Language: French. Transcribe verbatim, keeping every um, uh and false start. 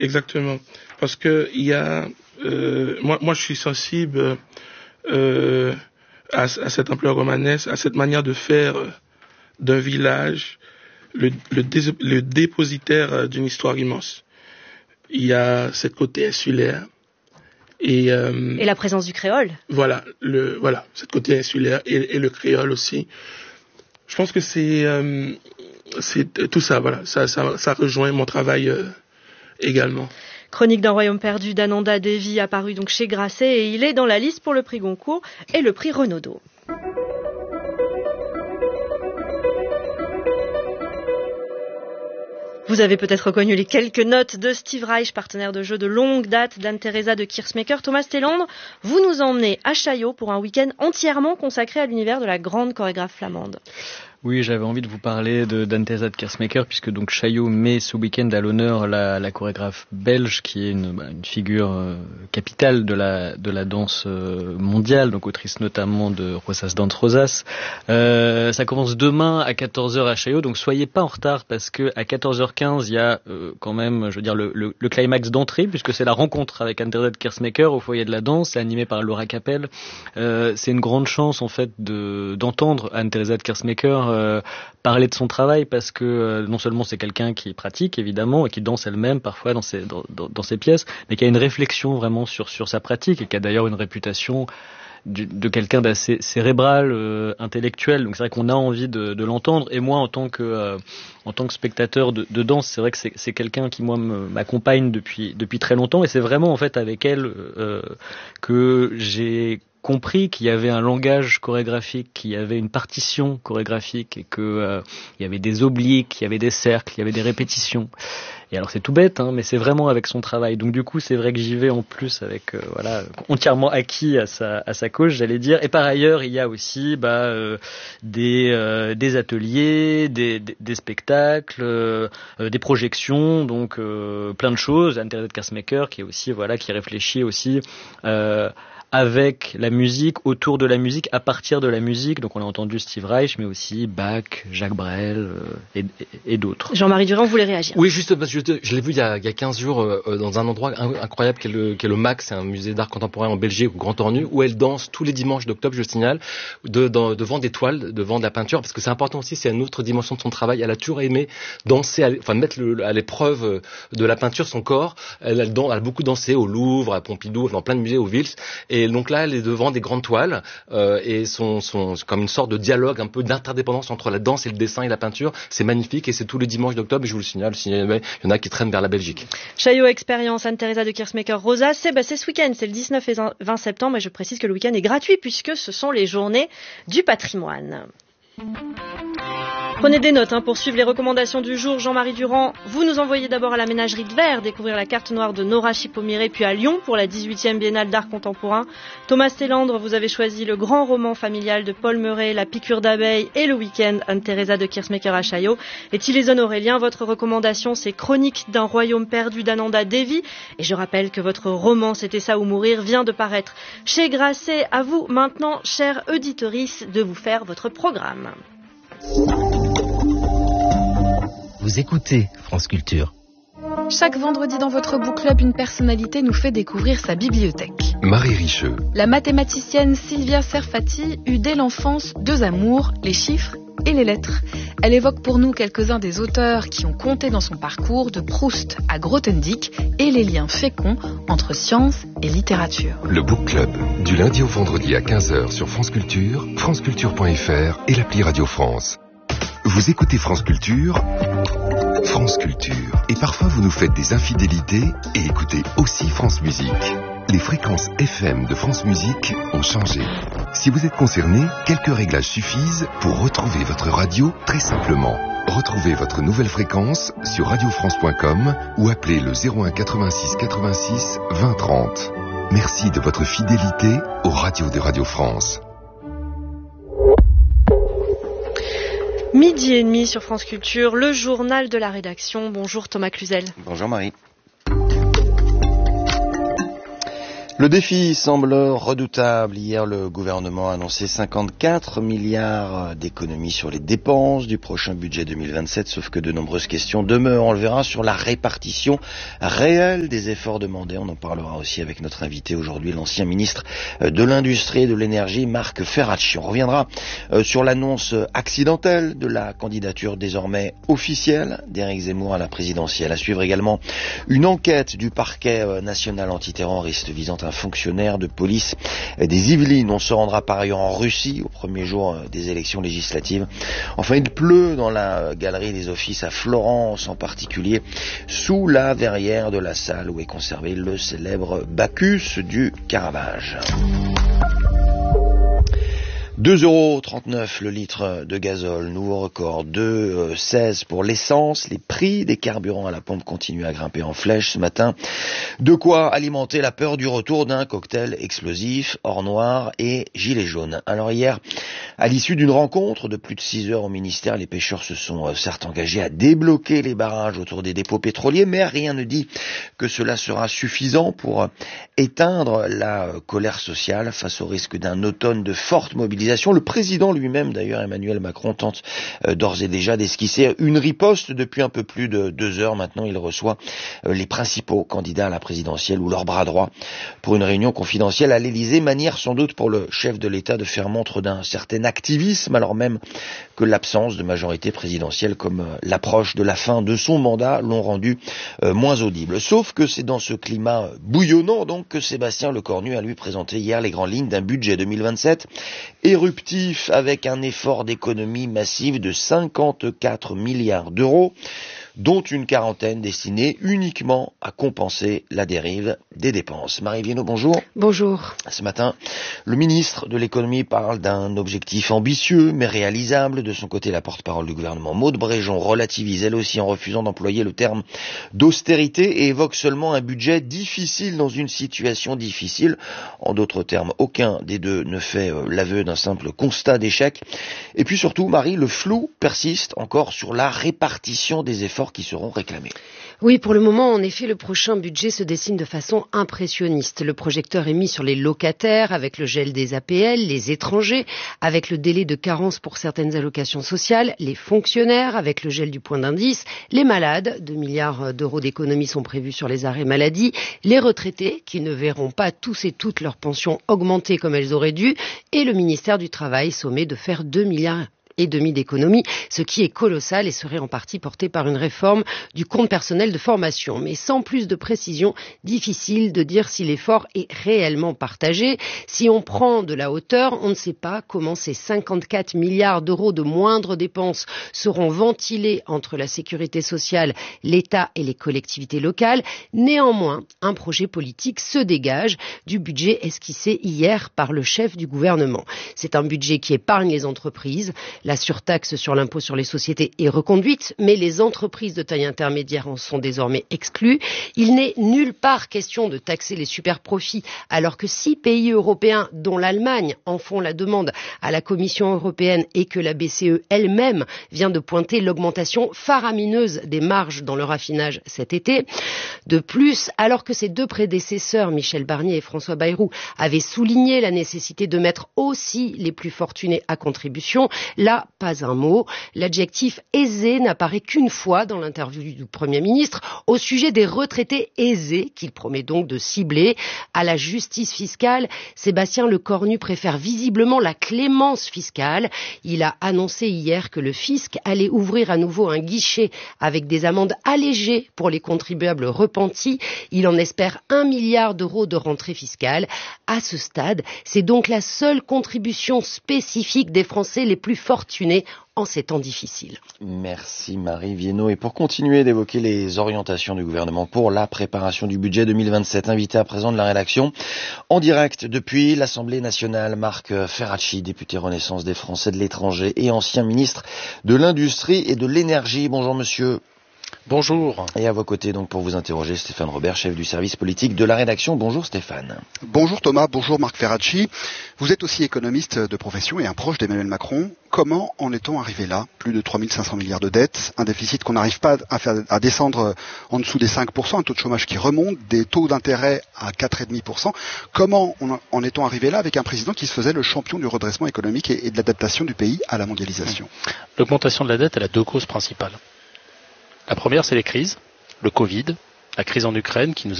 Exactement. Parce que il y a, euh, moi, moi, je suis sensible euh, à, à cette ampleur romanesque, à cette manière de faire d'un village le, le, dé, le dépositaire d'une histoire immense. Il y a cette côté insulaire. Et, euh, et la présence du créole. Voilà, le, voilà, cette côté insulaire et, et le créole aussi. Je pense que c'est, euh, c'est tout ça, voilà, ça, ça, ça rejoint mon travail euh, également. Chronique d'un royaume perdu d'Ananda Devi apparu donc chez Grasset et il est dans la liste pour le prix Goncourt et le prix Renaudot. Vous avez peut-être reconnu les quelques notes de Steve Reich, partenaire de jeu de longue date d'Anne-Theresa de Keersmaeker. Thomas Telandre, vous nous emmenez à Chaillot pour un week-end entièrement consacré à l'univers de la grande chorégraphe flamande. Oui, j'avais envie de vous parler de d'Anne-Theresa de Keersmaeker puisque donc Chaillot met ce week-end à l'honneur la, la chorégraphe belge qui est une, bah, une figure euh, capitale de la de la danse euh, mondiale, donc autrice notamment de Rosas Dance Rosas. Euh, ça commence demain à quatorze heures à Chaillot, donc soyez pas en retard parce que à quatorze heures quinze il y a euh, quand même, je veux dire le, le, le climax d'entrée puisque c'est la rencontre avec Anne-Theresa de Keersmaeker au foyer de la danse, c'est animé par Laura Capel. Euh, c'est une grande chance en fait de d'entendre Anne-Theresa de Keersmaeker Euh, parler de son travail parce que euh, non seulement c'est quelqu'un qui pratique évidemment et qui danse elle-même parfois dans ses, dans, dans, dans ses pièces, mais qui a une réflexion vraiment sur, sur sa pratique et qui a d'ailleurs une réputation de, de quelqu'un d'assez cérébral, euh, intellectuel. Donc c'est vrai qu'on a envie de, de l'entendre et moi en tant que, euh, en tant que spectateur de, de danse, c'est vrai que c'est, c'est quelqu'un qui moi me, m'accompagne depuis, depuis très longtemps et c'est vraiment en fait avec elle euh, que j'ai compris qu'il y avait un langage chorégraphique, qu'il y avait une partition chorégraphique et que euh, il y avait des obliques, il y avait des cercles, il y avait des répétitions. Et alors c'est tout bête, hein, mais c'est vraiment avec son travail. Donc du coup, c'est vrai que j'y vais en plus avec euh, voilà entièrement acquis à sa à sa cause, j'allais dire. Et par ailleurs, il y a aussi bah euh, des euh, des ateliers, des des, des spectacles, euh, des projections, donc euh, plein de choses. Anne-Theresa de Keersmaeker qui est aussi voilà qui réfléchit aussi euh, avec la musique, autour de la musique, à partir de la musique. Donc on a entendu Steve Reich, mais aussi Bach, Jacques Brel euh, et, et, et d'autres. Jean-Marie Durand voulait réagir. Oui, juste parce que je, je l'ai vu il y a, il y a quinze jours euh, dans un endroit incroyable qui est le, qui est le M A C, c'est un musée d'art contemporain en Belgique, au Grand Ornu, où elle danse tous les dimanches d'octobre, je signale, de, dans, devant des toiles, devant de la peinture, parce que c'est important aussi, c'est une autre dimension de son travail. Elle a toujours aimé danser, à, enfin mettre le, à l'épreuve de la peinture son corps. Elle, elle, elle a beaucoup dansé au Louvre, à Pompidou, dans plein de musées, au Vils. Et donc là, elle est devant des grandes toiles euh, et son, son, c'est comme une sorte de dialogue, un peu d'interdépendance entre la danse et le dessin et la peinture. C'est magnifique et c'est tous les dimanches d'octobre. Et je vous le signale, il y en a qui traînent vers la Belgique. Chaillot Expérience, Anne-Theresa de Keersmaeker, Rosa, c'est, bah, c'est ce week-end, c'est le dix-neuf et vingt septembre. Et je précise que le week-end est gratuit puisque ce sont les journées du patrimoine. Prenez des notes hein, pour suivre les recommandations du jour. Jean-Marie Durand, vous nous envoyez d'abord à la Ménagerie de Verre découvrir la carte noire de Nora Chipomiré, puis à Lyon pour la dix-huitième Biennale d'art contemporain. Thomas Telandre, vous avez choisi le grand roman familial de Paul Meuret, La piqûre d'abeille et le week-end Anne-Theresa de Keersmaeker à Chaillot. Et Tilézone Aurélien, votre recommandation c'est Chronique d'un royaume perdu d'Ananda Devi. Et je rappelle que votre roman C'était ça ou mourir vient de paraître chez Grasset. À vous maintenant, chère auditorice, de vous faire votre programme. Vous écoutez France Culture. Chaque vendredi dans votre book club, une personnalité nous fait découvrir sa bibliothèque. Marie Richeux. La mathématicienne Sylvia Serfati eut dès l'enfance deux amours, les chiffres et les lettres. Elle évoque pour nous quelques-uns des auteurs qui ont compté dans son parcours, de Proust à Grothendieck, et les liens féconds entre science et littérature. Le book club, du lundi au vendredi à quinze heures sur France Culture, franceculture point f r et l'appli Radio France. Vous écoutez France Culture, France Culture. Et parfois vous nous faites des infidélités et écoutez aussi France Musique. Les fréquences F M de France Musique ont changé. Si vous êtes concerné, quelques réglages suffisent pour retrouver votre radio très simplement. Retrouvez votre nouvelle fréquence sur radio france point com ou appelez le zéro un quatre-vingt-six quatre-vingt-six vingt trente. Merci de votre fidélité aux radios de Radio France. Midi et demi sur France Culture, le journal de la rédaction. Bonjour Thomas Cluzel. Bonjour Marie. Le défi semble redoutable. Hier, le gouvernement a annoncé cinquante-quatre milliards d'économies sur les dépenses du prochain budget deux mille vingt-sept, sauf que de nombreuses questions demeurent. On le verra sur la répartition réelle des efforts demandés. On en parlera aussi avec notre invité aujourd'hui, l'ancien ministre de l'Industrie et de l'Énergie, Marc Ferracci. On reviendra sur l'annonce accidentelle de la candidature désormais officielle d'Éric Zemmour à la présidentielle. À suivre également une enquête du parquet national antiterroriste visant un fonctionnaire de police des Yvelines. On se rendra par ailleurs en Russie au premier jour des élections législatives. Enfin, il pleut dans la galerie des Offices à Florence, en particulier sous la verrière de la salle où est conservé le célèbre Bacchus du Caravage. deux euros trente-neuf le litre de gazole, nouveau record, deux euros seize pour l'essence. Les prix des carburants à la pompe continuent à grimper en flèche ce matin. De quoi alimenter la peur du retour d'un cocktail explosif, or noir et gilet jaune. Alors hier, à l'issue d'une rencontre de plus de six heures au ministère, les pêcheurs se sont certes engagés à débloquer les barrages autour des dépôts pétroliers, mais rien ne dit que cela sera suffisant pour éteindre la colère sociale face au risque d'un automne de forte mobilisation. Le président lui-même, d'ailleurs, Emmanuel Macron, tente euh, d'ores et déjà d'esquisser une riposte. Depuis un peu plus de deux heures maintenant, il reçoit euh, les principaux candidats à la présidentielle ou leur bras droit pour une réunion confidentielle à l'Élysée, manière sans doute pour le chef de l'État de faire montre d'un certain activisme, alors même que l'absence de majorité présidentielle comme euh, l'approche de la fin de son mandat l'ont rendu euh, moins audible. Sauf que c'est dans ce climat euh, bouillonnant donc que Sébastien Lecornu a lui présenté hier les grandes lignes d'un budget deux mille vingt-sept éruptif avec un effort d'économie massif de cinquante-quatre milliards d'euros, dont une quarantaine destinée uniquement à compenser la dérive des dépenses. Marie Viennot, bonjour. Bonjour. Ce matin, le ministre de l'économie parle d'un objectif ambitieux mais réalisable. De son côté, la porte-parole du gouvernement, Maud Bréjon, relativise elle aussi en refusant d'employer le terme d'austérité et évoque seulement un budget difficile dans une situation difficile. En d'autres termes, aucun des deux ne fait euh, l'aveu d'un simple constat d'échec. Et puis surtout, Marie, le flou persiste encore sur la répartition des efforts qui seront réclamés. Oui, pour le moment, en effet, le prochain budget se dessine de façon impressionniste. Le projecteur est mis sur les locataires, avec le gel des A P L, les étrangers, avec le délai de carence pour certaines allocations sociales, les fonctionnaires, avec le gel du point d'indice, les malades, deux milliards d'euros d'économies sont prévus sur les arrêts maladie, les retraités, qui ne verront pas tous et toutes leurs pensions augmenter comme elles auraient dû, et le ministère du Travail sommé de faire deux milliards et demi d'économie, ce qui est colossal et serait en partie porté par une réforme du compte personnel de formation. Mais sans plus de précision, difficile de dire si l'effort est réellement partagé. Si on prend de la hauteur, on ne sait pas comment ces cinquante-quatre milliards d'euros de moindres dépenses seront ventilés entre la sécurité sociale, l'État et les collectivités locales. Néanmoins, un projet politique se dégage du budget esquissé hier par le chef du gouvernement. C'est un budget qui épargne les entreprises. La surtaxe sur l'impôt sur les sociétés est reconduite, mais les entreprises de taille intermédiaire en sont désormais exclues. Il n'est nulle part question de taxer les superprofits, alors que six pays européens, dont l'Allemagne, en font la demande à la Commission européenne et que la B C E elle-même vient de pointer l'augmentation faramineuse des marges dans le raffinage cet été. De plus, alors que ses deux prédécesseurs, Michel Barnier et François Bayrou, avaient souligné la nécessité de mettre aussi les plus fortunés à contribution, là, pas un mot. L'adjectif aisé n'apparaît qu'une fois dans l'interview du Premier ministre au sujet des retraités aisés, qu'il promet donc de cibler. À la justice fiscale, Sébastien Lecornu préfère visiblement la clémence fiscale. Il a annoncé hier que le fisc allait ouvrir à nouveau un guichet avec des amendes allégées pour les contribuables repentis. Il en espère un milliard d'euros de rentrée fiscale. À ce stade, c'est donc la seule contribution spécifique des Français les plus fortunés en ces temps difficiles. Merci Marie Viennot. Et pour continuer d'évoquer les orientations du gouvernement pour la préparation du budget deux mille vingt-sept, invité à présent de la rédaction, en direct depuis l'Assemblée nationale, Marc Ferracci, député Renaissance des Français de l'étranger et ancien ministre de l'Industrie et de l'Énergie. Bonjour monsieur. Bonjour. Et à vos côtés, donc, pour vous interroger, Stéphane Robert, chef du service politique de la rédaction. Bonjour Stéphane. Bonjour Thomas, bonjour Marc Ferracci. Vous êtes aussi économiste de profession et un proche d'Emmanuel Macron. Comment en est-on arrivé là? Plus de trois mille cinq cents milliards de dettes, un déficit qu'on n'arrive pas à, faire, à descendre en dessous des cinq pour cent, un taux de chômage qui remonte, des taux d'intérêt à quatre virgule cinq pour cent. Comment on, en est-on arrivé là avec un président qui se faisait le champion du redressement économique et, et de l'adaptation du pays à la mondialisation? L'augmentation de la dette, elle a deux causes principales. La première, c'est les crises, le Covid, la crise en Ukraine qui nous a